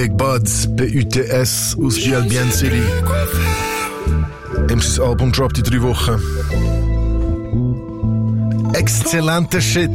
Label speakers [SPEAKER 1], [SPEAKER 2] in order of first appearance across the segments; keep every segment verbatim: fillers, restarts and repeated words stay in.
[SPEAKER 1] Big Buds, B U T S aus G L B N City. Ihm sein Album droppt in drei Wochen. Exzellenter Shit.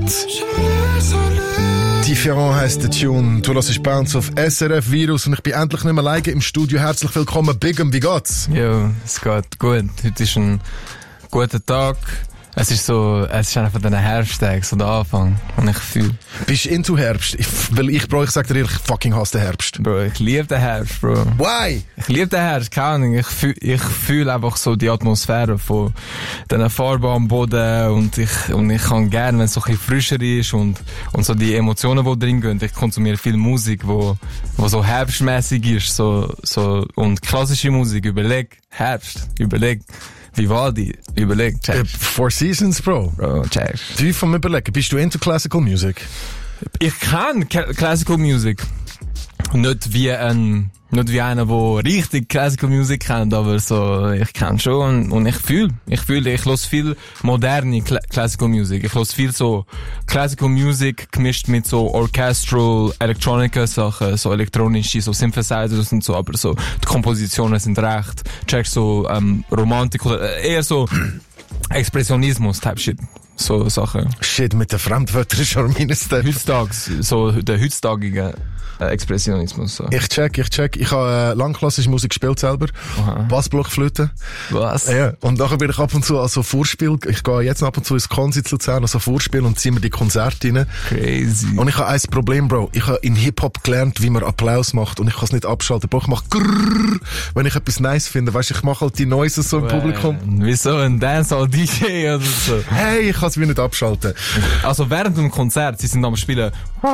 [SPEAKER 1] Different heisst der Tune. Du hörst Bounce auf S R F Virus und ich bin endlich nicht mehr alleine im Studio. Herzlich willkommen, Bigem, wie geht's?
[SPEAKER 2] Jo, es geht gut. Heute ist ein guter Tag. Es ist so, es ist einer von diesen Herbsttagen, so der Anfang, den ich fühle.
[SPEAKER 1] Bist du into Herbst? Ich, weil ich, Bro, ich sag dir ehrlich, ich fucking hasse den Herbst.
[SPEAKER 2] Bro, ich liebe den Herbst, Bro.
[SPEAKER 1] Why?
[SPEAKER 2] Ich liebe den Herbst, keine Ahnung. Ich fühle ich fühl einfach so die Atmosphäre von diesen Farben am Boden und ich, und ich kann gerne, wenn es so ein bisschen frischer ist und, und so die Emotionen, die drin gehen. Ich konsumiere viel Musik, wo, wo so herbstmäßig ist, so, so, und klassische Musik. Überleg, Herbst, überleg. Vivaldi, überleg, check.
[SPEAKER 1] Uh, Four Seasons, Bro.
[SPEAKER 2] Bro, check.
[SPEAKER 1] Du vom Überlegen, bist du into Classical Music?
[SPEAKER 2] Ich kann Classical Music. Nicht wie ein, nicht wie einer, der richtig Classical Music kennt, aber so, ich kann schon und ich fühle, ich fühle, ich höre viel moderne Cl- Classical Music. Ich höre viel so Classical Music gemischt mit so Orchestral, Electronica Sachen, so elektronische, so Synthesizers und so, aber so, die Kompositionen sind recht, check so, ähm, Romantik oder eher so Expressionismus Type Shit. So Sachen.
[SPEAKER 1] Shit, mit den Fremdwörtern ist schon meine Step.
[SPEAKER 2] Heutzutage, so der heutzutage äh, Expressionismus. So.
[SPEAKER 1] Ich check, ich check. Ich habe äh, lang klassische Musik gespielt selber.
[SPEAKER 2] Aha.
[SPEAKER 1] Bassblockflöte.
[SPEAKER 2] Was?
[SPEAKER 1] Ja. Und nachher bin ich ab und zu also Vorspiel. Ich gehe jetzt ab und zu ins Konzert zu Luzern, also Vorspiel und ziehe mir die Konzerte rein.
[SPEAKER 2] Crazy.
[SPEAKER 1] Und ich habe ein Problem, Bro. Ich habe in Hip-Hop gelernt, wie man Applaus macht und ich kann es nicht abschalten. Bro, ich mache grrrr, wenn ich etwas nice finde. Weißt du, ich mache halt die Noises so im
[SPEAKER 2] well,
[SPEAKER 1] Publikum.
[SPEAKER 2] Wieso ein Dancehall-D J oder so?
[SPEAKER 1] Hey, ich kann es wie nicht abschalten.
[SPEAKER 2] Also während dem Konzert, sie sind am Spielen.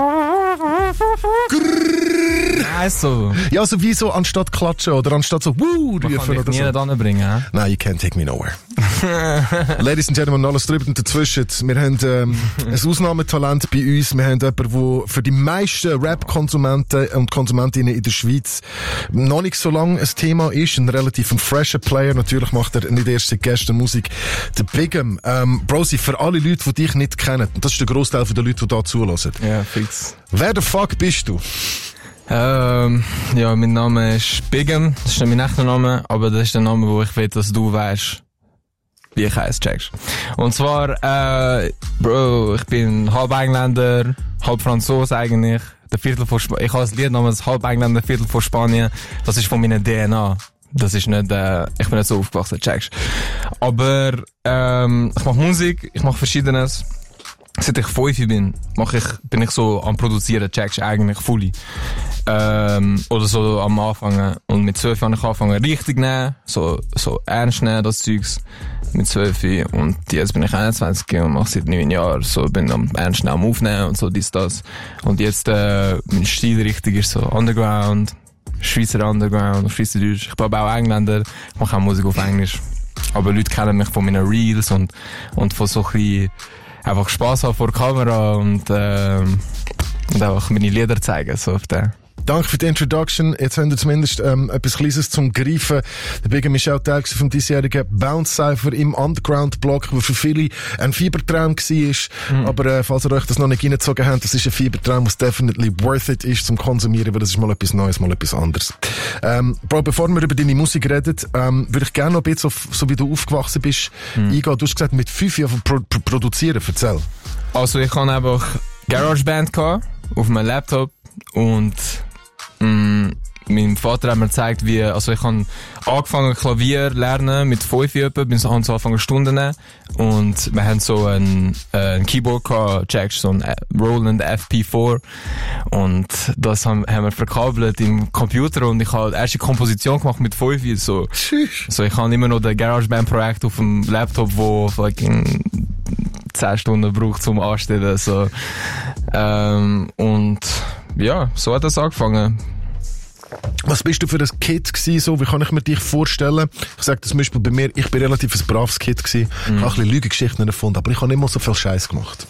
[SPEAKER 2] Nein, so.
[SPEAKER 1] Ja, also wie so anstatt klatschen oder anstatt so wuh
[SPEAKER 2] Man kann
[SPEAKER 1] rufen
[SPEAKER 2] dich
[SPEAKER 1] oder
[SPEAKER 2] nie
[SPEAKER 1] so.
[SPEAKER 2] nicht anbringen, hä?
[SPEAKER 1] Nein, you can't take me nowhere. Ladies and Gentlemen, alles drüber und dazwischen. Wir haben ähm, ein Ausnahmetalent bei uns. Wir haben jemanden, der für die meisten Rap-Konsumenten und Konsumentinnen in der Schweiz noch nicht so lange ein Thema ist. Ein relativ ein fresher Player. Natürlich macht er nicht erst seit gestern Musik. Der Bigem. Ähm, Brosi, für alle Leute, die dich nicht kennen, und das ist der Großteil der Leute, die da zulassen.
[SPEAKER 2] Ja, fix.
[SPEAKER 1] Wer der fuck bist du?
[SPEAKER 2] Ähm, ja, mein Name ist Bigem. Das ist nicht mein echter Name, aber das ist der Name, wo ich will, dass du weißt, wie ich heiße, checkst. Und zwar, äh, Bro, ich bin halb Engländer, halb Franzos eigentlich. Der Viertel von Sp- ich habe das Lied namens halb Engländer, Viertel von Spanien. Das ist von meiner D N A. Das ist nicht, äh, ich bin nicht so aufgewachsen, checkst. Aber, ähm, ich mache Musik, ich mache Verschiedenes. Seit ich fünf bin, mach ich, bin ich so am Produzieren, checkst eigentlich fully. Ähm, oder so am Anfangen. Und mit zwölf habe ich angefangen richtig nehmen, so, so ernst nehmen, das Zeugs. Mit zwölf. Und jetzt bin ich einundzwanzig und mache seit neun Jahren, so, bin am ernst nehmen, am Aufnehmen und so, dies, das. Und jetzt, äh, mein Stil richtig ist so Underground, Schweizer Underground, Schweizerdeutsch. Ich bin aber auch Engländer, ich mache auch Musik auf Englisch. Aber Leute kennen mich von meinen Reels und, und von so ein bisschen, einfach Spass haben vor der Kamera und, ähm, und einfach meine Lieder zeigen, so auf den.
[SPEAKER 1] Danke für die Introduction. Jetzt haben wir zumindest ähm, etwas Kleines zum Greifen. Der Bigem ist auch Teil vom diesjährigen Bounce-Cypher im Underground-Blog, der für viele ein Fiebertraum war. Mhm. Aber äh, falls ihr euch das noch nicht reingezogen habt, das ist ein Fiebertraum, was definitely worth it ist zum Konsumieren, weil das ist mal etwas Neues, mal etwas anderes. Ähm, Bro, bevor wir über deine Musik reden, ähm, würde ich gerne noch ein bisschen, auf, so wie du aufgewachsen bist, mhm. eingehen. Du hast gesagt, mit fünf Jahren pro, pro, produzieren. Erzähl.
[SPEAKER 2] Also ich hatte einfach GarageBand gehabt, auf meinem Laptop und Mm, mein Vater hat mir gezeigt, wie, also ich habe angefangen Klavier lernen mit fünf Jahren, bin so angefangen Stunden nehmen und wir haben so ein, äh, ein Keyboard gehabt, checkst, so ein Roland F P vier und das haben, haben wir verkabelt im Computer und ich habe die erste Komposition gemacht mit fünf Jahren, so. So ich habe immer noch das GarageBand-Projekt auf dem Laptop, wo fucking zehn Stunden braucht zum Anstellen, so. Ähm, und ja, so hat das angefangen.
[SPEAKER 1] Was bist du für ein Kid gewesen, so? Wie kann ich mir dich vorstellen? Ich sag das zum Beispiel bei mir, ich bin relativ ein braves Kid gewesen. Mm. Ich habe ein bisschen Lügengeschichten erfunden, aber ich habe nicht mal so viel Scheiß gemacht.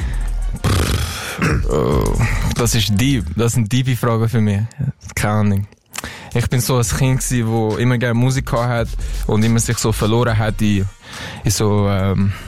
[SPEAKER 2] Oh, das ist deep. Das sind tiefe Fragen für mich. Keine Ahnung. Ich bin so ein Kind gewesen, wo immer gerne Musik hat und immer sich so verloren hat in, in so, ähm,